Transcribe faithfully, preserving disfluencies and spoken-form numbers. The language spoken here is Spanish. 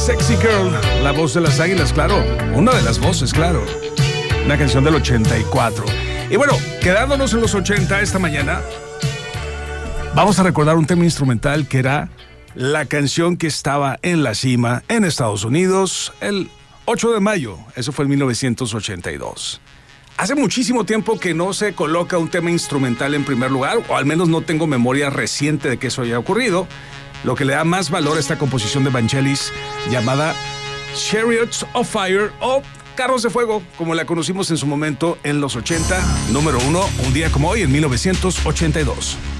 Sexy Girl, la voz de las Águilas, claro. Una de las voces, claro. Una canción del ochenta y cuatro. Y bueno, quedándonos en los ochenta esta mañana, vamos a recordar un tema instrumental que era la canción que estaba en la cima en Estados Unidos el ocho de mayo. Eso fue en mil novecientos ochenta y dos. Hace muchísimo tiempo que no se coloca un tema instrumental en primer lugar, o al menos no tengo memoria reciente de que eso haya ocurrido, lo que le da más valor a esta composición de Vangelis llamada Chariots of Fire o Carros de Fuego, como la conocimos en su momento en los ochenta, número uno, un día como hoy en mil novecientos ochenta y dos.